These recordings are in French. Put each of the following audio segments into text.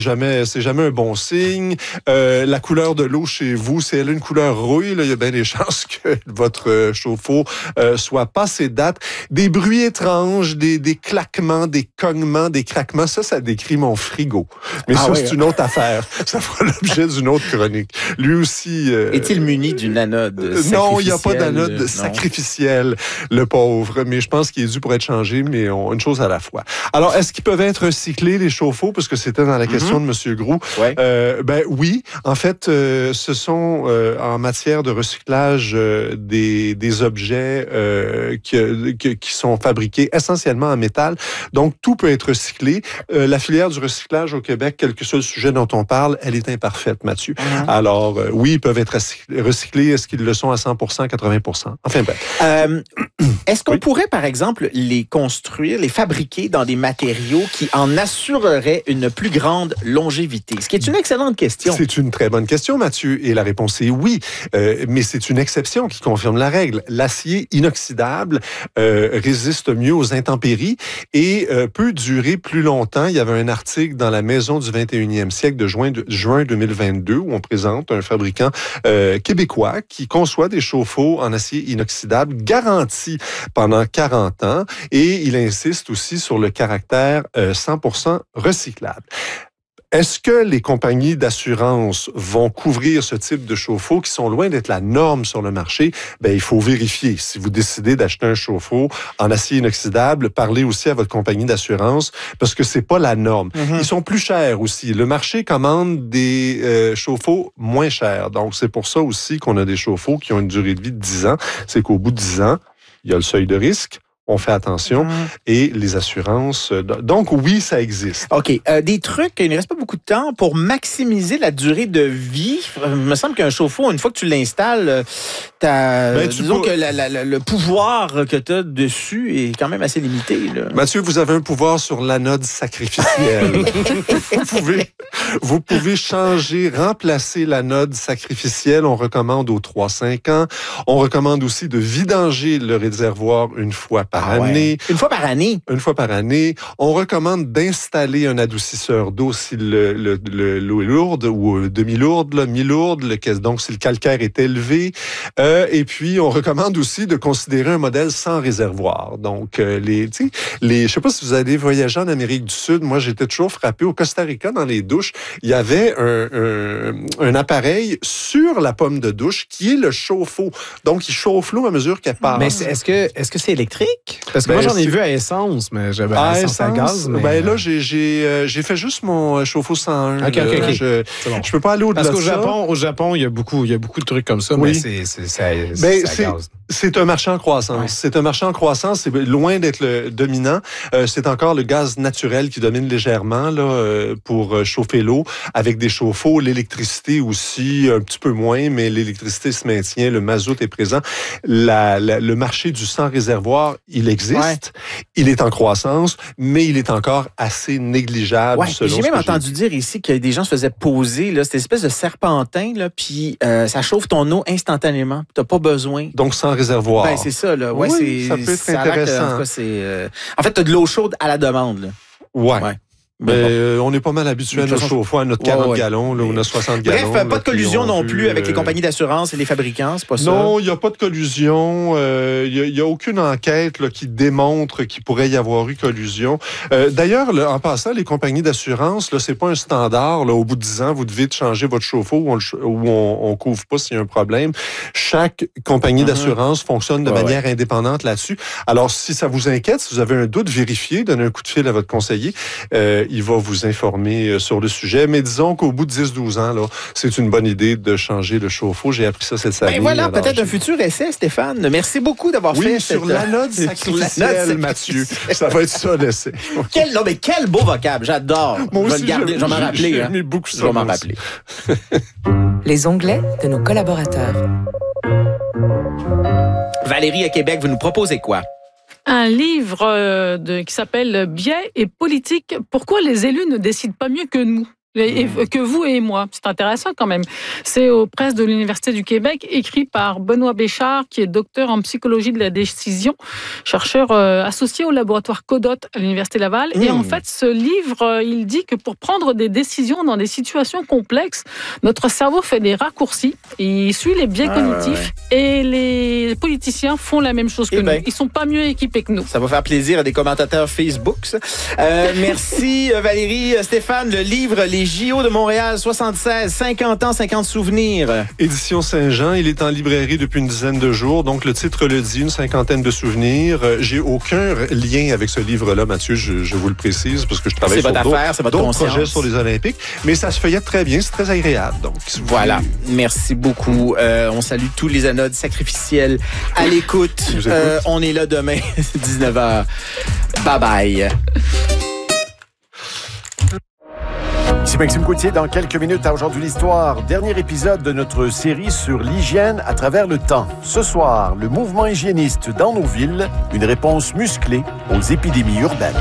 C'est jamais un bon signe. La couleur de l'eau chez vous, si elle a une couleur rouille, là, il y a bien des chances que votre chauffe-eau soit passé date. Des bruits étranges, des claquements, des cognements, des craquements, ça décrit mon frigo. Mais c'est une autre affaire. Ça fera l'objet d'une autre chronique. Lui aussi... Est-il muni d'une anode sacrificielle? Non, il n'y a pas d'anode sacrificielle, le pauvre. Mais je pense qu'il est dû pour être changé, mais une chose à la fois. Alors, est-ce qu'ils peuvent être recyclés, les chauffe-eau? Parce que c'était dans la question de M. Groux. Ouais. Oui. En fait, ce sont en matière de recyclage des objets qui sont fabriqués essentiellement en métal. Donc, tout peut être recyclé. La filière du recyclage au Québec, quel que soit le sujet dont on parle, elle est imparfaite, Mathieu. Alors, oui, ils peuvent être recyclés. Est-ce qu'ils le sont à 100%, 80%? Enfin, bref. Est-ce qu'on pourrait, par exemple, les construire, les fabriquer dans des matériaux qui en assureraient une plus grande longévité? Ce qui est une excellente question. C'est une très bonne question, Mathieu, et la réponse est oui. Mais c'est une exception qui confirme la règle. L'acier inoxydable résiste mieux aux intempéries et peut durer plus longtemps. Il y avait un article dans la Maison du 21e siècle de juin 2022 où on présente un fabricant québécois qui conçoit des chauffe-eau en acier inoxydable garantis pendant 40 ans et il insiste aussi sur le caractère 100% recyclable. Est-ce que les compagnies d'assurance vont couvrir ce type de chauffe-eau qui sont loin d'être la norme sur le marché? Il faut vérifier. Si vous décidez d'acheter un chauffe-eau en acier inoxydable, parlez aussi à votre compagnie d'assurance parce que c'est pas la norme. Ils sont plus chers aussi. Le marché commande des chauffe-eau moins chers. Donc, c'est pour ça aussi qu'on a des chauffe-eau qui ont une durée de vie de 10 ans. C'est qu'au bout de 10 ans, il y a le seuil de risque. On fait attention et les assurances. Donc, oui, ça existe. OK. Des trucs, il ne reste pas beaucoup de temps pour maximiser la durée de vie. Il me semble qu'un chauffe-eau, une fois que tu l'installes, disons que le pouvoir que tu as dessus est quand même assez limité. Là. Mathieu, vous avez un pouvoir sur l'anode sacrificielle. vous pouvez changer, remplacer l'anode sacrificielle. On recommande aux 3-5 ans. On recommande aussi de vidanger le réservoir une fois par année. Une fois par année? Une fois par année. On recommande d'installer un adoucisseur d'eau si l'eau est lourde ou demi-lourde, mi-lourde, donc si le calcaire est élevé. Et puis, on recommande aussi de considérer un modèle sans réservoir. Donc, je sais pas si vous allez voyager en Amérique du Sud. Moi, j'étais toujours frappé. Au Costa Rica, dans les douches, il y avait un appareil sur la pomme de douche qui est le chauffe-eau. Donc, il chauffe l'eau à mesure qu'elle passe. Mais est-ce que c'est électrique? Parce que moi, j'en ai vu à essence, mais j'avais essence à gaz. Mais... là, j'ai fait juste mon chauffe-eau 101. OK. Je peux pas aller au-delà de ça. Parce qu'au Japon, il y a beaucoup de trucs comme ça, mais c'est à gaz. C'est un marché en croissance. Ouais. C'est un marché en croissance. C'est loin d'être le dominant. C'est encore le gaz naturel qui domine légèrement là pour chauffer l'eau avec des chauffe-eau. L'électricité aussi, un petit peu moins, mais l'électricité se maintient. Le mazout est présent. Le marché du sans réservoir, il existe. Ouais. Il est en croissance, mais il est encore assez négligeable. Ouais, j'ai même entendu dire ici que des gens se faisaient poser là, cette espèce de serpentin, là, puis ça chauffe ton eau instantanément. Tu n'as pas besoin. Donc, sans réservoir. C'est ça. Là. Ouais, oui, ça peut être intéressant. En fait, tu as de l'eau chaude à la demande. Là. Ouais. Mais on est pas mal habitué à notre chauffe-eau, à notre 40 gallons, là, ou notre 60 gallons. Bref, pas de collusion non plus avec les compagnies d'assurance et les fabricants, c'est pas ça? Non, il n'y a pas de collusion. Il n'y a aucune enquête là, qui démontre qu'il pourrait y avoir eu collusion. D'ailleurs, en passant, les compagnies d'assurance, là, c'est pas un standard. Là, au bout de 10 ans, vous devez changer votre chauffe-eau ou on couvre pas s'il y a un problème. Chaque compagnie d'assurance fonctionne de manière indépendante là-dessus. Alors, si ça vous inquiète, si vous avez un doute, vérifiez, donnez un coup de fil à votre conseiller. Il va vous informer sur le sujet. Mais disons qu'au bout de 10-12 ans, là, c'est une bonne idée de changer le chauffe-eau. J'ai appris ça cette année. Voilà, peut-être un futur essai, Stéphane. Merci beaucoup d'avoir fait sur l'anode sacrificielle, Mathieu. Ça va être ça, l'essai. Quel beau vocable. J'adore. Moi aussi, je vais le garder. Je vais m'en rappeler. J'ai aimé beaucoup ça. Je vais m'en rappeler. Les onglets de nos collaborateurs. Valérie, à Québec, vous nous proposez quoi? Un livre qui s'appelle « Biais et politique. Pourquoi les élus ne décident pas mieux que nous ». que vous et moi. C'est intéressant quand même. C'est aux presses de l'Université du Québec, écrit par Benoît Béchard, qui est docteur en psychologie de la décision, chercheur associé au laboratoire Codot à l'Université Laval. Et en fait, ce livre, il dit que pour prendre des décisions dans des situations complexes, notre cerveau fait des raccourcis, il suit les biais cognitifs et les politiciens font la même chose que nous. Ils sont pas mieux équipés que nous. Ça va faire plaisir à des commentateurs Facebook. Merci Valérie, Stéphane. Le livre Les JO de Montréal 76, 50 ans, 50 souvenirs. Édition Saint-Jean, il est en librairie depuis une dizaine de jours. Donc le titre le dit, une cinquantaine de souvenirs. J'ai aucun lien avec ce livre-là, Mathieu, je vous le précise, parce que je travaille sur d'autres projets sur les Olympiques. Mais ça se feuillette très bien, c'est très agréable. Donc, voilà, merci beaucoup. On salue tous les anodes sacrificiels à l'écoute. On est là demain, 19h. Bye bye. Ici Maxime Gauthier, dans quelques minutes à Aujourd'hui l'Histoire, dernier épisode de notre série sur l'hygiène à travers le temps. Ce soir, le mouvement hygiéniste dans nos villes, une réponse musclée aux épidémies urbaines.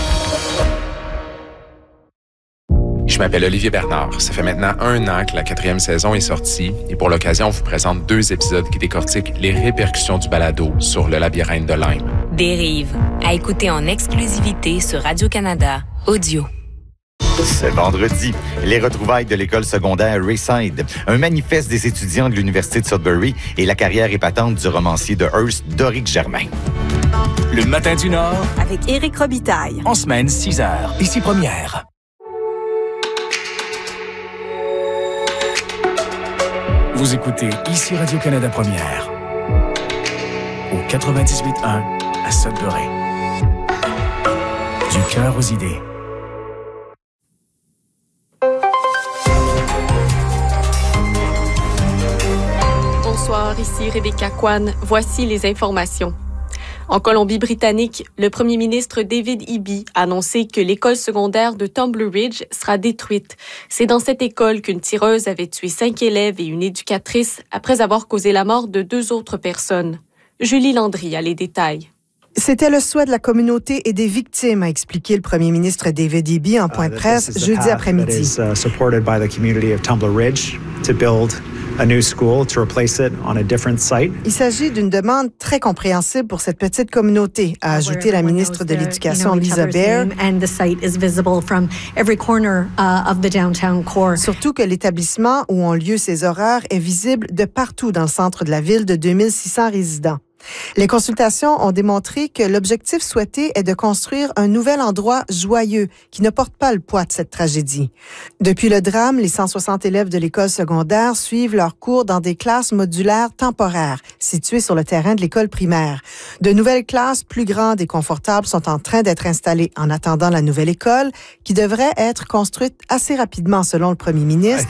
Je m'appelle Olivier Bernard. Ça fait maintenant 1 an que la 4e saison est sortie et pour l'occasion, on vous présente 2 épisodes qui décortiquent les répercussions du balado sur le labyrinthe de Lyme. Dérive, à écouter en exclusivité sur Radio-Canada Audio. Ce vendredi, les retrouvailles de l'école secondaire Rayside, un manifeste des étudiants de l'Université de Sudbury et la carrière épatante du romancier de Hearst, Doric Germain. Le Matin du Nord, avec Éric Robitaille. En semaine, 6h, ici Première. Vous écoutez ici Radio-Canada Première, au 98.1 à Sudbury. Du cœur aux idées. Bonsoir, ici Rebecca Kwan. Voici les informations. En Colombie-Britannique, le premier ministre David Eby a annoncé que l'école secondaire de Tumbler Ridge sera détruite. C'est dans cette école qu'une tireuse avait tué 5 élèves et une éducatrice après avoir causé la mort de 2 autres personnes. Julie Landry a les détails. C'était le souhait de la communauté et des victimes, a expliqué le premier ministre David Eby en point de presse jeudi après-midi. Il s'agit d'une demande très compréhensible pour cette petite communauté, a ajouté la ministre de l'Éducation Lisa Baird. Surtout que l'établissement où ont lieu ces horreurs est visible de partout dans le centre de la ville de 2600 résidents. Les consultations ont démontré que l'objectif souhaité est de construire un nouvel endroit joyeux qui ne porte pas le poids de cette tragédie. Depuis le drame, les 160 élèves de l'école secondaire suivent leurs cours dans des classes modulaires temporaires situées sur le terrain de l'école primaire. De nouvelles classes plus grandes et confortables sont en train d'être installées en attendant la nouvelle école qui devrait être construite assez rapidement selon le premier ministre.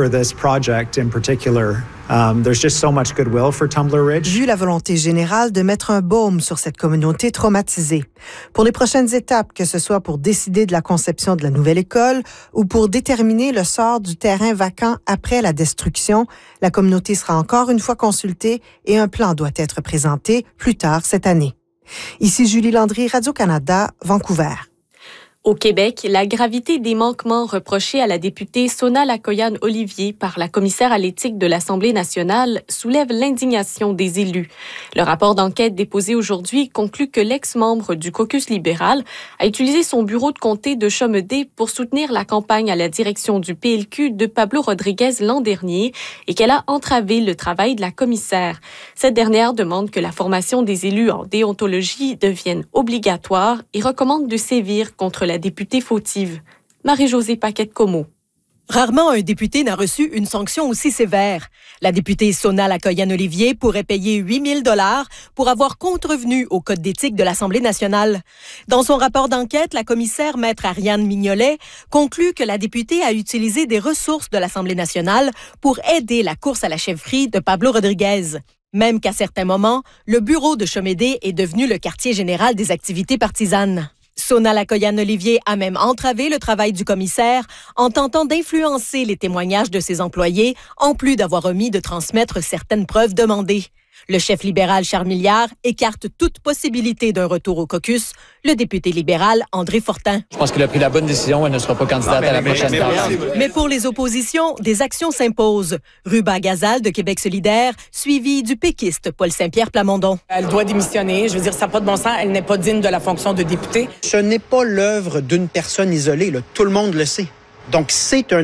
Vu la volonté générale de mettre un baume sur cette communauté traumatisée. Pour les prochaines étapes, que ce soit pour décider de la conception de la nouvelle école ou pour déterminer le sort du terrain vacant après la destruction, la communauté sera encore une fois consultée et un plan doit être présenté plus tard cette année. Ici Julie Landry, Radio-Canada, Vancouver. Au Québec, la gravité des manquements reprochés à la députée Sona Lacoyan-Olivier par la commissaire à l'éthique de l'Assemblée nationale soulève l'indignation des élus. Le rapport d'enquête déposé aujourd'hui conclut que l'ex-membre du caucus libéral a utilisé son bureau de comté de Chomedey pour soutenir la campagne à la direction du PLQ de Pablo Rodriguez l'an dernier et qu'elle a entravé le travail de la commissaire. Cette dernière demande que la formation des élus en déontologie devienne obligatoire et recommande de sévir contre la députée fautive. Marie-Josée Paquette-Comeau. Rarement un député n'a reçu une sanction aussi sévère. La députée Sona Lacoyan-Olivier pourrait payer 8 000 $ pour avoir contrevenu au code d'éthique de l'Assemblée nationale. Dans son rapport d'enquête, la commissaire maître Ariane Mignolet conclut que la députée a utilisé des ressources de l'Assemblée nationale pour aider la course à la chefferie de Pablo Rodriguez. Même qu'à certains moments, le bureau de Chomedey est devenu le quartier général des activités partisanes. Sona Lacoyan-Olivier a même entravé le travail du commissaire en tentant d'influencer les témoignages de ses employés, en plus d'avoir omis de transmettre certaines preuves demandées. Le chef libéral Charles Milliard écarte toute possibilité d'un retour au caucus. Le député libéral André Fortin. Je pense qu'il a pris la bonne décision. Elle ne sera pas candidate à la prochaine campagne. Mais pour les oppositions, des actions s'imposent. Ruba Gazal de Québec solidaire, suivi du péquiste Paul Saint-Pierre Plamondon. Elle doit démissionner. Je veux dire, ça n'a pas de bon sens. Elle n'est pas digne de la fonction de députée. Ce n'est pas l'œuvre d'une personne isolée. Là. Tout le monde le sait. Donc, c'est un